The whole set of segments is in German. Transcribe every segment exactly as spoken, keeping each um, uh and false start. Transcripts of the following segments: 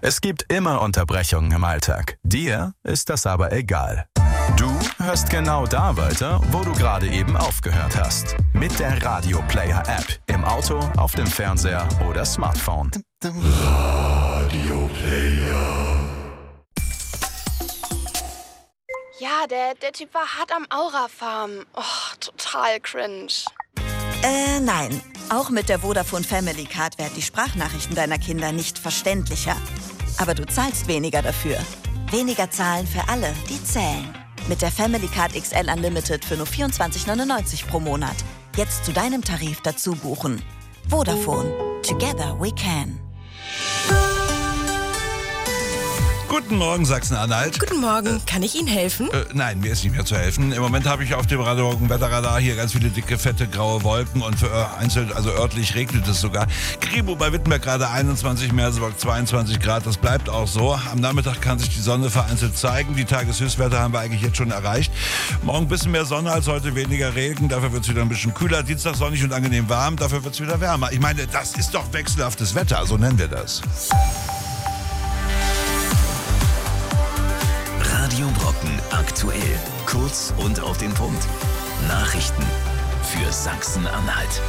Es gibt immer Unterbrechungen im Alltag. Dir ist das aber egal. Du hörst genau da weiter, wo du gerade eben aufgehört hast. Mit der Radio Player App. Im Auto, auf dem Fernseher oder Smartphone. Radio Player. Ja, der, der Typ war hart am Aura-Farm. Oh, total cringe. Äh, nein. Auch mit der Vodafone Family Card werden die Sprachnachrichten deiner Kinder nicht verständlicher. Aber du zahlst weniger dafür. Weniger zahlen für alle, die zählen. Mit der Family Card X L Unlimited für nur vierundzwanzig neunundneunzig pro Monat. Jetzt zu deinem Tarif dazu buchen. Vodafone. Together we can. Guten Morgen, Sachsen-Anhalt. Guten Morgen. Kann ich Ihnen helfen? Äh, nein, mir ist nicht mehr zu helfen. Im Moment habe ich auf dem Wetterradar hier ganz viele dicke, fette, graue Wolken und für einzeln, also örtlich regnet es sogar. Kribo bei Wittenberg gerade einundzwanzig, Merseburg zweiundzwanzig Grad. Das bleibt auch so. Am Nachmittag kann sich die Sonne vereinzelt zeigen. Die Tageshöchstwerte haben wir eigentlich jetzt schon erreicht. Morgen ein bisschen mehr Sonne als heute, weniger Regen. Dafür wird es wieder ein bisschen kühler. Dienstag sonnig und angenehm warm. Dafür wird es wieder wärmer. Ich meine, das ist doch wechselhaftes Wetter. So nennen wir das. Radio Brocken aktuell. Kurz und auf den Punkt. Nachrichten für Sachsen-Anhalt.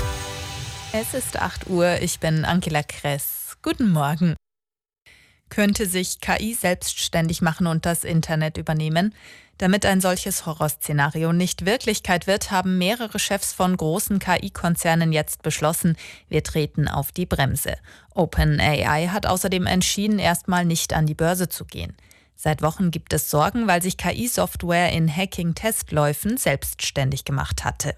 Es ist acht Uhr, ich bin Angela Kress. Guten Morgen. Könnte sich K I selbstständig machen und das Internet übernehmen? Damit ein solches Horrorszenario nicht Wirklichkeit wird, haben mehrere Chefs von großen K I-Konzernen jetzt beschlossen, wir treten auf die Bremse. OpenAI hat außerdem entschieden, erstmal nicht an die Börse zu gehen. Seit Wochen gibt es Sorgen, weil sich K I-Software in Hacking-Testläufen selbstständig gemacht hatte.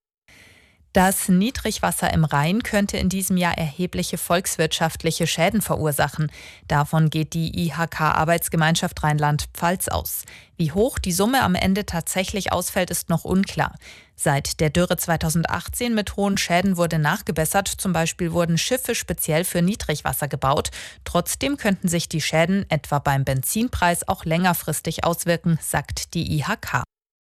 Das Niedrigwasser im Rhein könnte in diesem Jahr erhebliche volkswirtschaftliche Schäden verursachen. Davon geht die I H K-Arbeitsgemeinschaft Rheinland-Pfalz aus. Wie hoch die Summe am Ende tatsächlich ausfällt, ist noch unklar. Seit der Dürre zweitausendachtzehn mit hohen Schäden wurde nachgebessert. Zum Beispiel wurden Schiffe speziell für Niedrigwasser gebaut. Trotzdem könnten sich die Schäden etwa beim Benzinpreis auch längerfristig auswirken, sagt die I H K.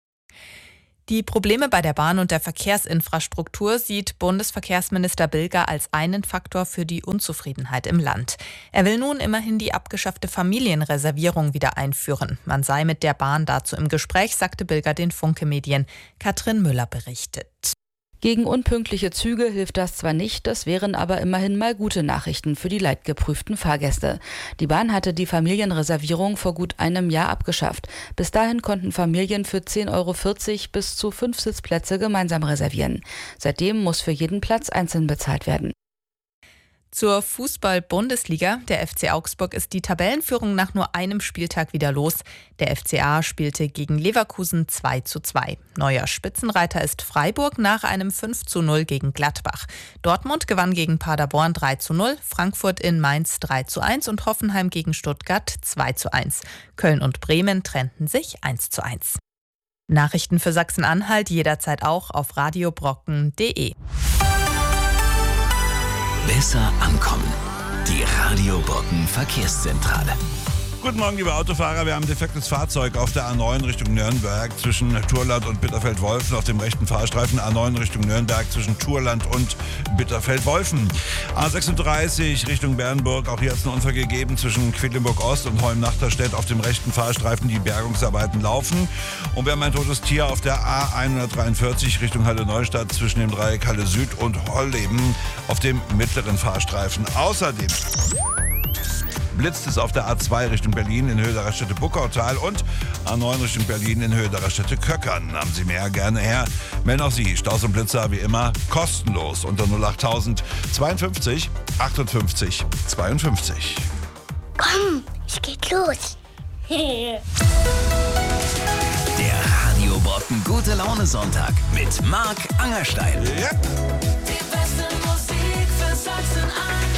Die Probleme bei der Bahn und der Verkehrsinfrastruktur sieht Bundesverkehrsminister Bilger als einen Faktor für die Unzufriedenheit im Land. Er will nun immerhin die abgeschaffte Familienreservierung wieder einführen. Man sei mit der Bahn dazu im Gespräch, sagte Bilger den Funke-Medien. Katrin Müller berichtet. Gegen unpünktliche Züge hilft das zwar nicht, das wären aber immerhin mal gute Nachrichten für die leidgeprüften Fahrgäste. Die Bahn hatte die Familienreservierung vor gut einem Jahr abgeschafft. Bis dahin konnten Familien für zehn Euro vierzig bis zu fünf Sitzplätze gemeinsam reservieren. Seitdem muss für jeden Platz einzeln bezahlt werden. Zur Fußball-Bundesliga. Der F C Augsburg ist die Tabellenführung nach nur einem Spieltag wieder los. Der F C A spielte gegen Leverkusen zwei zu zwei. Neuer Spitzenreiter ist Freiburg nach einem fünf zu null gegen Gladbach. Dortmund gewann gegen Paderborn drei zu null, Frankfurt in Mainz drei zu eins und Hoffenheim gegen Stuttgart zwei zu eins. Köln und Bremen trennten sich eins zu eins. Nachrichten für Sachsen-Anhalt jederzeit auch auf radiobrocken punkt de. Besser ankommen. Die Radio Brocken Verkehrszentrale. Guten Morgen, liebe Autofahrer. Wir haben ein defektes Fahrzeug auf der A neun Richtung Nürnberg zwischen Thurland und Bitterfeld-Wolfen auf dem rechten Fahrstreifen. A neun Richtung Nürnberg zwischen Thurland und Bitterfeld-Wolfen. A sechsunddreißig Richtung Bernburg. Auch hier hat es einen Unfall gegeben zwischen Quedlinburg-Ost und Holm-Nachterstedt auf dem rechten Fahrstreifen. Die Bergungsarbeiten laufen. Und wir haben ein totes Tier auf der A hundertdreiundvierzig Richtung Halle-Neustadt zwischen dem Dreieck Halle-Süd und Holleben auf dem mittleren Fahrstreifen. Außerdem blitzt es auf der A zwei Richtung Berlin in Höhe der Raststätte Buckautal und A neun Richtung Berlin in Höhe der Raststätte Köckern. Haben Sie mehr, gerne her. Melden auch Sie Staus und Blitzer wie immer kostenlos unter null acht tausend zweiundfünfzig achtundfünfzig zweiundfünfzig. Komm, es geht los. Der Radio Brocken Gute Laune Sonntag mit Marc Angerstein. Ja. Die beste Musik für Sachsen-Anhalt.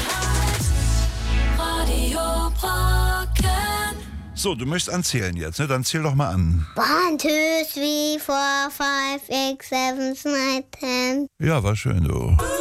Radio Brocken. So, du möchtest anzählen jetzt, ne? Dann zähl doch mal an. One, two, three, four, five, six, seven, nine, ten. Ja, war schön, du.